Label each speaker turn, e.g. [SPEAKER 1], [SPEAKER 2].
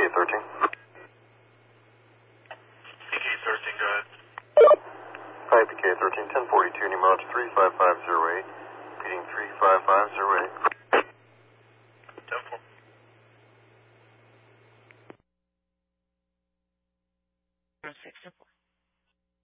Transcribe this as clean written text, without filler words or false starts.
[SPEAKER 1] PK13.
[SPEAKER 2] PK13, go ahead.
[SPEAKER 1] Hi, PK13, 1042, numerology 35508, repeating 35508.
[SPEAKER 2] 10-4.
[SPEAKER 3] Fix simple.